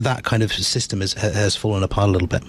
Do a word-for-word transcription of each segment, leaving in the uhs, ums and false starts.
that kind of system has, has fallen apart a little bit.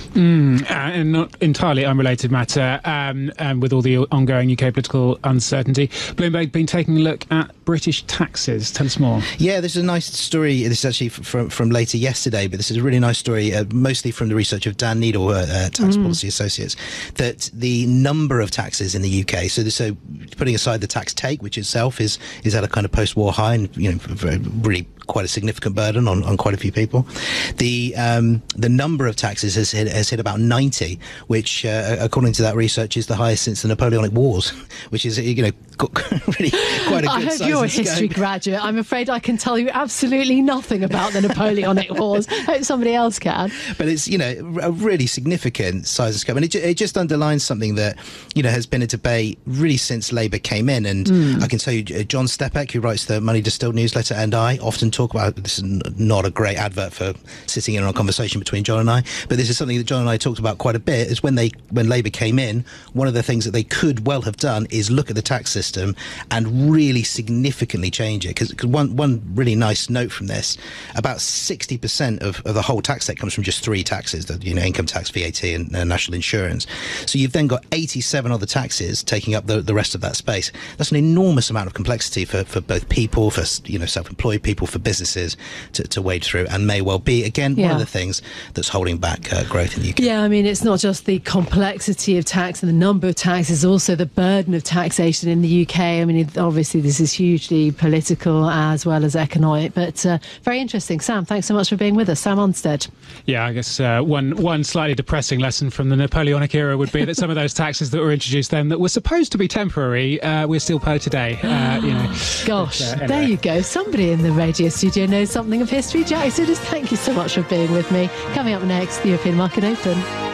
Mm, and not entirely unrelated matter, um, um, with all the ongoing U K political uncertainty, Bloomberg been taking a look at British taxes. Tell us more. Yeah, this is a nice story. This is actually from from later yesterday, but this is a really nice story, uh, mostly from the research of Dan Needle, uh, uh, Tax mm. Policy Associates, that the number of taxes in the U K, so, so putting aside the tax take, which itself is is at a kind of post-war high, and you know, really quite a significant burden on, on quite a few people. The um, the number of taxes has hit, has hit about ninety, which, uh, according to that research, is the highest since the Napoleonic Wars, which is, you know, really quite a good I heard size you're a and history scope. graduate. I'm afraid I can tell you absolutely nothing about the Napoleonic Wars. Hope somebody else can. But it's, you know, a really significant size and scope. And it, it just underlines something that, you know, has been a debate really since Labour came in. And mm. I can tell you, John Stepek, who writes the Money Distilled newsletter, and I often talk about, this is not a great advert for sitting in on a conversation between John and I, but this is something that John and I talked about quite a bit, is when they when Labour came in, one of the things that they could well have done is look at the tax system and really significantly change it. Because one, one really nice note from this, about sixty percent of, of the whole tax take comes from just three taxes, the, you know, income tax, V A T and uh, national insurance. So you've then got eighty-seven other taxes taking up the, the rest of that space. That's an enormous amount of complexity for, for both people, for, you know, self-employed people, for businesses to, to wade through, and may well be, again, yeah. one of the things that's holding back uh, growth in the U K. Yeah, I mean, it's not just the complexity of tax and the number of taxes, also the burden of taxation in the U K. I mean, it, obviously this is hugely political as well as economic, but uh, very interesting. Sam, thanks so much for being with us. Sam Onstead. Yeah, I guess uh, one one slightly depressing lesson from the Napoleonic era would be that some of those taxes that were introduced then that were supposed to be temporary, uh, we're still paying today. Uh, you know, Gosh, but, uh, anyway. There you go. Somebody in the radio studio knows something of history. Jack Sidis, thank you so much for being with me. Coming up next, the European Market Open.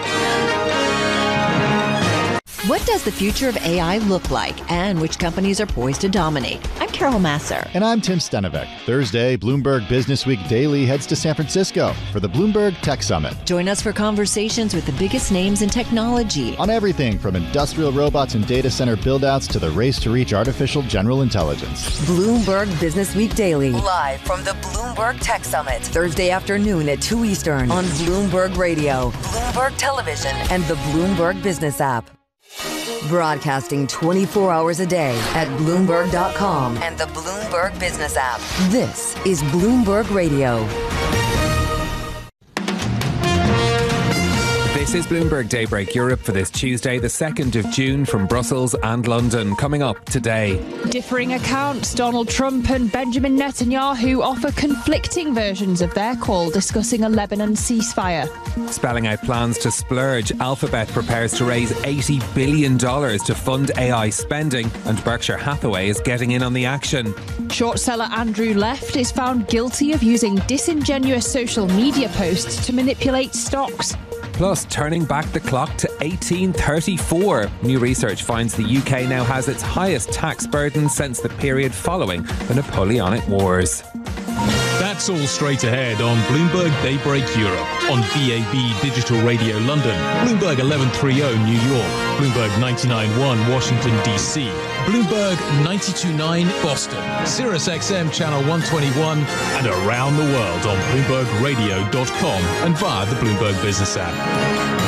What does the future of A I look like, and which companies are poised to dominate? I'm Carol Masser. And I'm Tim Stenevec. Thursday, Bloomberg Business Week Daily heads to San Francisco for the Bloomberg Tech Summit. Join us for conversations with the biggest names in technology. On everything from industrial robots and data center buildouts to the race to reach artificial general intelligence. Bloomberg Business Week Daily. Live from the Bloomberg Tech Summit. Thursday afternoon at two Eastern on Bloomberg Radio, Bloomberg Television, and the Bloomberg Business app. Broadcasting twenty-four hours a day at Bloomberg dot com and the Bloomberg Business app. This is Bloomberg Radio. This is Bloomberg Daybreak Europe for this Tuesday, the second of June, from Brussels and London. Coming up today. Differing accounts. Donald Trump and Benjamin Netanyahu offer conflicting versions of their call, discussing a Lebanon ceasefire. Spelling out plans to splurge, Alphabet prepares to raise eighty billion dollars to fund A I spending, and Berkshire Hathaway is getting in on the action. Short seller Andrew Left is found guilty of using disingenuous social media posts to manipulate stocks. Plus, turning back the clock to eighteen thirty-four. New research finds the U K now has its highest tax burden since the period following the Napoleonic Wars. That's all straight ahead on Bloomberg Daybreak Europe, on B A B Digital Radio London, Bloomberg eleven thirty New York, Bloomberg ninety-nine point one Washington D C, Bloomberg ninety-two point nine Boston, Sirius X M Channel one twenty-one, and around the world on Bloomberg Radio dot com and via the Bloomberg Business app.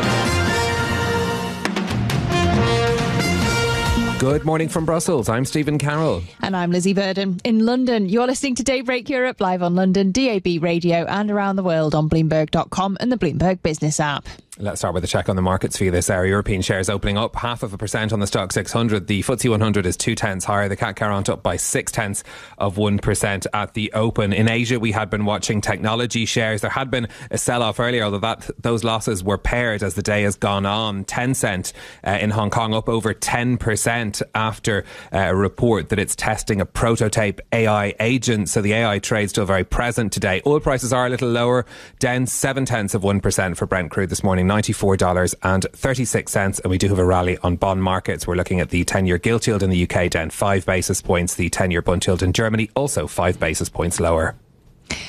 Good morning from Brussels. I'm Stephen Carroll. And I'm Lizzie Burden. In London, you're listening to Daybreak Europe live on London, D A B Radio, and around the world on Bloomberg dot com and the Bloomberg Business app. Let's start with a check on the markets for you this hour. European shares opening up half of a percent on the stock six hundred. The F T S E one hundred is two tenths higher. The C A C Quarante up by six tenths of one percent at the open. In Asia, we had been watching technology shares. There had been a sell-off earlier, although that those losses were paired as the day has gone on. Tencent uh, in Hong Kong up over ten percent after uh, a report that it's testing a prototype A I agent. So the A I trade still very present today. Oil prices are a little lower, down seven tenths of one percent for Brent crude this morning, ninety-four dollars and thirty-six cents. And we do have a rally on bond markets. We're looking at the ten-year gilt yield in the U K down five basis points. The ten-year bund yield in Germany also five basis points lower.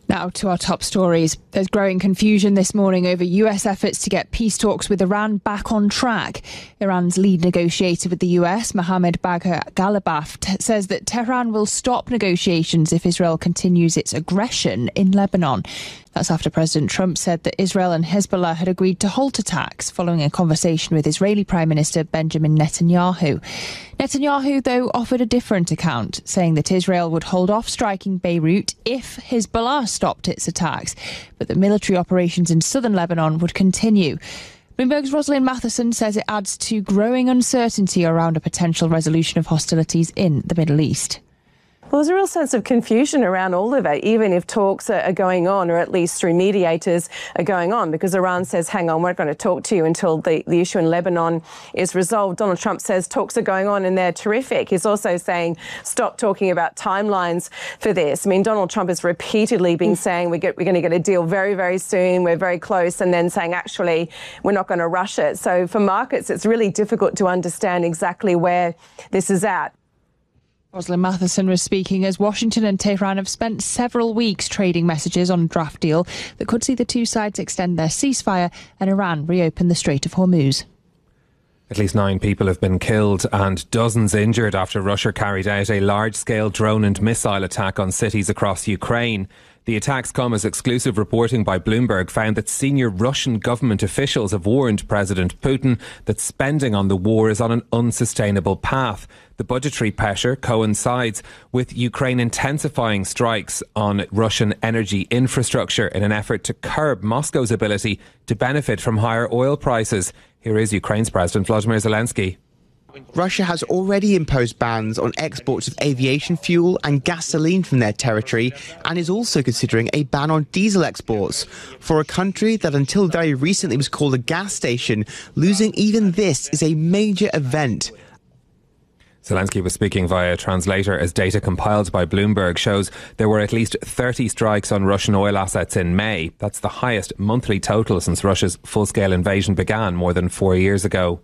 Now to our top stories. There's growing confusion this morning over U S efforts to get peace talks with Iran back on track. Iran's lead negotiator with the U S, Mohammad Bagher Ghalibaf, t- says that Tehran will stop negotiations if Israel continues its aggression in Lebanon. That's after President Trump said that Israel and Hezbollah had agreed to halt attacks following a conversation with Israeli Prime Minister Benjamin Netanyahu. Netanyahu, though, offered a different account, saying that Israel would hold off striking Beirut if Hezbollah stopped its attacks, but that military operations in southern Lebanon would continue. Bloomberg's Rosalind Matheson says it adds to growing uncertainty around a potential resolution of hostilities in the Middle East. Well, there's a real sense of confusion around all of it, even if talks are going on, or at least through mediators are going on, because Iran says, hang on, we're not going to talk to you until the, the issue in Lebanon is resolved. Donald Trump says talks are going on and they're terrific. He's also saying stop talking about timelines for this. I mean, Donald Trump has repeatedly been saying we get, we're going to get a deal very, very soon, we're very close, and then saying, actually, we're not going to rush it. So for markets, it's really difficult to understand exactly where this is at. Rosalind Matheson was speaking as Washington and Tehran have spent several weeks trading messages on a draft deal that could see the two sides extend their ceasefire and Iran reopen the Strait of Hormuz. At least nine people have been killed and dozens injured after Russia carried out a large-scale drone and missile attack on cities across Ukraine. The attacks come as exclusive reporting by Bloomberg found that senior Russian government officials have warned President Putin that spending on the war is on an unsustainable path. The budgetary pressure coincides with Ukraine intensifying strikes on Russian energy infrastructure in an effort to curb Moscow's ability to benefit from higher oil prices. Here is Ukraine's President Volodymyr Zelensky. Russia has already imposed bans on exports of aviation fuel and gasoline from their territory and is also considering a ban on diesel exports. For a country that until very recently was called a gas station, losing even this is a major event. Zelensky was speaking via translator as data compiled by Bloomberg shows there were at least thirty strikes on Russian oil assets in May. That's the highest monthly total since Russia's full-scale invasion began more than four years ago.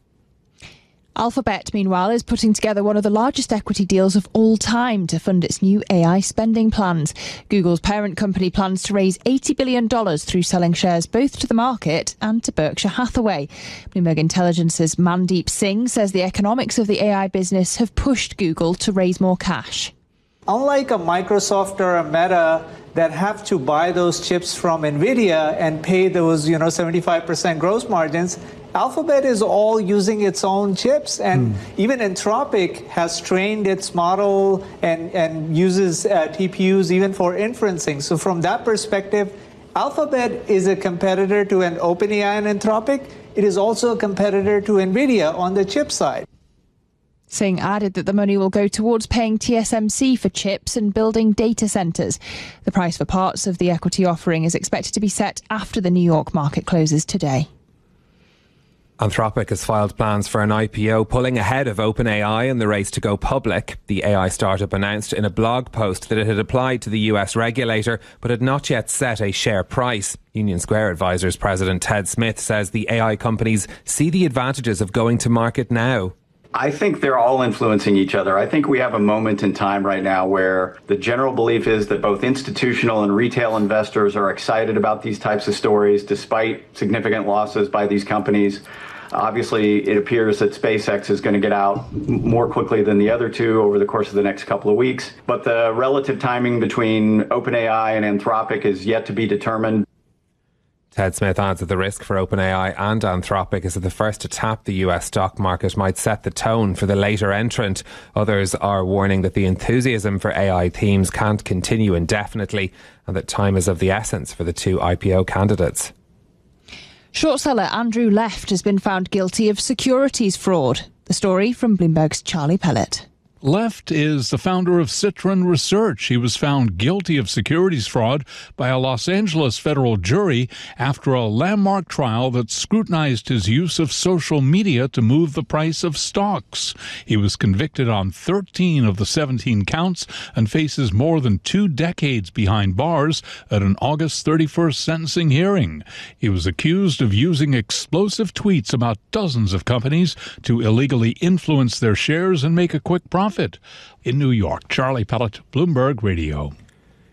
Alphabet, meanwhile, is putting together one of the largest equity deals of all time to fund its new A I spending plans. Google's parent company plans to raise eighty billion dollars through selling shares both to the market and to Berkshire Hathaway. Bloomberg Intelligence's Mandeep Singh says the economics of the A I business have pushed Google to raise more cash. Unlike a Microsoft or a Meta that have to buy those chips from NVIDIA and pay those, you know, seventy-five percent gross margins, Alphabet is all using its own chips, and mm. even Anthropic has trained its model and, and uses uh, T P Us even for inferencing. So from that perspective, Alphabet is a competitor to an OpenAI and Anthropic. It is also a competitor to NVIDIA on the chip side. Singh added that the money will go towards paying T S M C for chips and building data centres. The price for parts of the equity offering is expected to be set after the New York market closes today. Anthropic has filed plans for an I P O, pulling ahead of OpenAI in the race to go public. The A I startup announced in a blog post that it had applied to the U S regulator but had not yet set a share price. Union Square Advisors President Ted Smith says the A I companies see the advantages of going to market now. I think they're all influencing each other. I think we have a moment in time right now where the general belief is that both institutional and retail investors are excited about these types of stories despite significant losses by these companies. Obviously, it appears that SpaceX is going to get out more quickly than the other two over the course of the next couple of weeks. But the relative timing between OpenAI and Anthropic is yet to be determined. Ted Smith adds that the risk for OpenAI and Anthropic is that the first to tap the U S stock market might set the tone for the later entrant. Others are warning that the enthusiasm for A I themes can't continue indefinitely and that time is of the essence for the two I P O candidates. Short seller Andrew Left has been found guilty of securities fraud. The story from Bloomberg's Charlie Pellet. Left is the founder of Citron Research. He was found guilty of securities fraud by a Los Angeles federal jury after a landmark trial that scrutinized his use of social media to move the price of stocks. He was convicted on thirteen of the seventeen counts and faces more than two decades behind bars at an August thirty-first sentencing hearing. He was accused of using explosive tweets about dozens of companies to illegally influence their shares and make a quick profit. In New York, Charlie Pellet, Bloomberg Radio.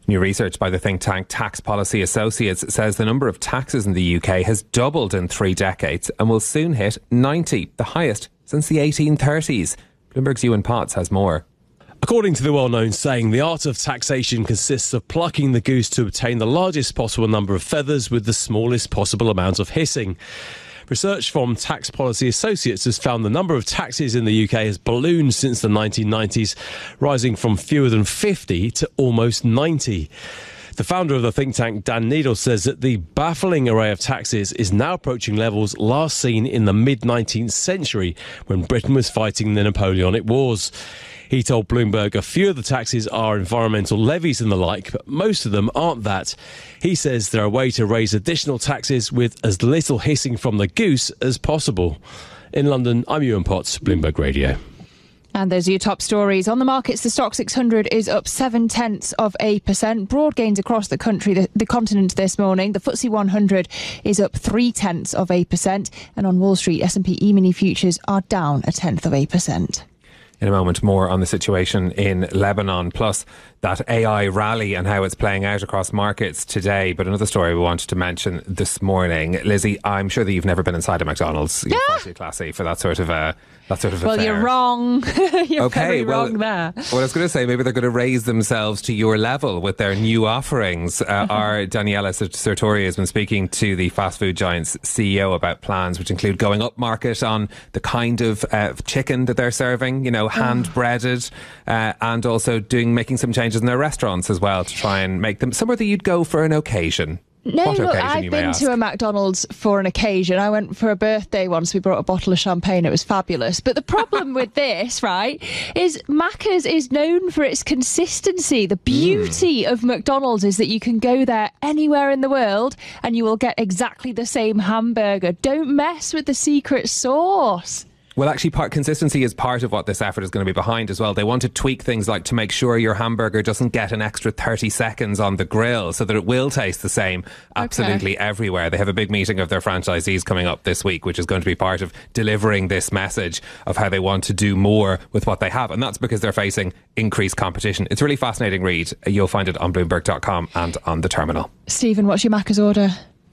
New research by the think tank Tax Policy Associates says the number of taxes in the U K has doubled in three decades and will soon hit ninety, the highest since the eighteen thirties. Bloomberg's Ewan Potts has more. According to the well-known saying, the art of taxation consists of plucking the goose to obtain the largest possible number of feathers with the smallest possible amount of hissing. Research from Tax Policy Associates has found the number of taxes in the U K has ballooned since the nineteen nineties, rising from fewer than fifty to almost ninety. The founder of the think tank, Dan Needle, says that the baffling array of taxes is now approaching levels last seen in the mid-nineteenth century, when Britain was fighting the Napoleonic Wars. He told Bloomberg a few of the taxes are environmental levies and the like, but most of them aren't that. He says they're a way to raise additional taxes with as little hissing from the goose as possible. In London, I'm Ewan Potts, Bloomberg Radio. And those are your top stories. On the markets, the Stock six hundred is up seven tenths of a percent. Broad gains across the country, the, the continent this morning. The F T S E one hundred is up three tenths of a percent. And on Wall Street, S and P E-mini futures are down a tenth of a percent. In a moment, more on the situation in Lebanon, plus that A I rally and how it's playing out across markets today. But another story we wanted to mention this morning. Lizzie, I'm sure that you've never been inside a McDonald's. You're far too classy for that sort of a that sort of Well, affair. You're wrong. You're okay, very well, wrong there. Well, I was going to say maybe they're going to raise themselves to your level with their new offerings. Uh, our Daniela Sartori has been speaking to the fast food giant's C E O about plans which include going up market on the kind of uh, chicken that they're serving, you know, hand breaded, uh, and also doing making some changes in their restaurants as well to try and make them somewhere that you'd go for an occasion. No, what look, occasion, I've you may been ask? to a McDonald's for an occasion. I went for a birthday once. We brought a bottle of champagne. It was fabulous. But the problem with this, right, is Macca's is known for its consistency. The beauty mm. of McDonald's is that you can go there anywhere in the world and you will get exactly the same hamburger. Don't mess with the secret sauce. Well, actually, part consistency is part of what this effort is going to be behind as well. They want to tweak things like to make sure your hamburger doesn't get an extra thirty seconds on the grill so that it will taste the same absolutely okay. everywhere. They have a big meeting of their franchisees coming up this week, which is going to be part of delivering this message of how they want to do more with what they have. And that's because they're facing increased competition. It's a really fascinating read. You'll find it on Bloomberg dot com and on the terminal. Stephen, what's your Macca's order?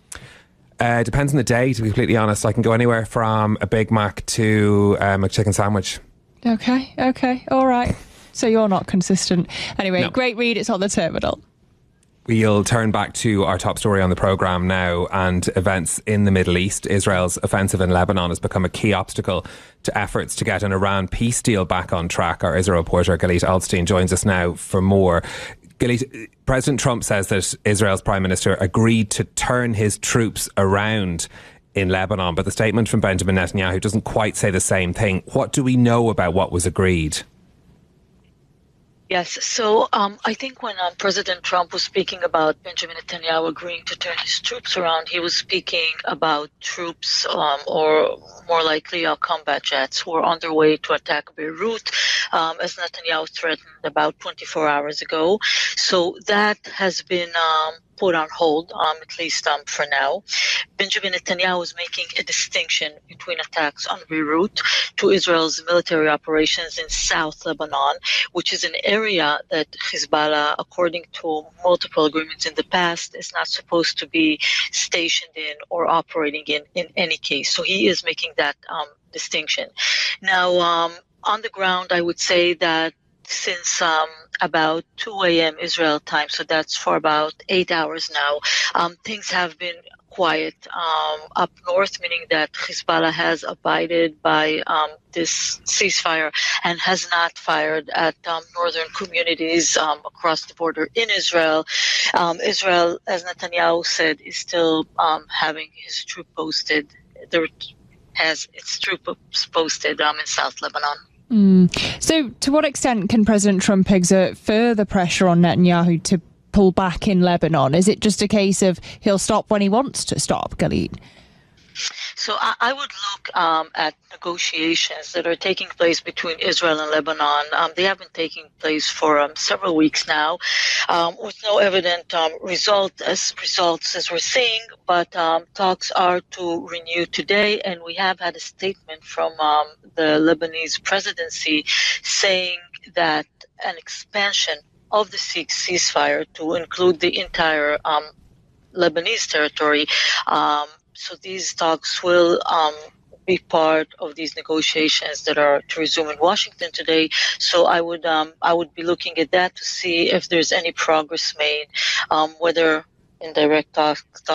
Uh, depends on the day, to be completely honest. I can go anywhere from a Big Mac to um, a chicken sandwich. Okay, okay, all right. So you're not consistent. Anyway, no. Great read. It's on the terminal. We'll turn back to our top story on the programme now, and events in the Middle East. Israel's offensive in Lebanon has become a key obstacle to efforts to get an Iran peace deal back on track. Our Israel reporter Galit Altstein joins us now for more. Galit, President Trump says that Israel's Prime Minister agreed to turn his troops around in Lebanon, but the statement from Benjamin Netanyahu doesn't quite say the same thing. What do we know about what was agreed? Yes, so um, I think when um, President Trump was speaking about Benjamin Netanyahu agreeing to turn his troops around, he was speaking about troops um, or more likely uh, combat jets who are on their way to attack Beirut, um, as Netanyahu threatened about twenty-four hours ago. So that has been um, put on hold, um, at least um, for now. Benjamin Netanyahu is making a distinction between attacks on Beirut to Israel's military operations in South Lebanon, which is an area that Hezbollah, according to multiple agreements in the past, is not supposed to be stationed in or operating in in any case. So he is making that um, distinction. Now, um, on the ground, I would say that since um, about two a.m. Israel time, so that's for about eight hours now, um, things have been quiet um, up north, meaning that Hezbollah has abided by um, this ceasefire and has not fired at um, northern communities um, across the border in Israel. Um, Israel, as Netanyahu said, is still um, having his troop posted, there has its troops posted um, in South Lebanon. Mm. So to what extent can President Trump exert further pressure on Netanyahu to pull back in Lebanon? Is it just a case of he'll stop when he wants to stop, Galit? So I, I would look um, at negotiations that are taking place between Israel and Lebanon. Um, they have been taking place for um, several weeks now, um, with no evident um, result as results as we're seeing. But um, talks are to renew today, and we have had a statement from um, the Lebanese presidency saying that an expansion of the ceasefire to include the entire um, Lebanese territory. Um, so these talks will um, be part of these negotiations that are to resume in Washington today. So I would um, I would be looking at that to see if there's any progress made, um, whether in direct talks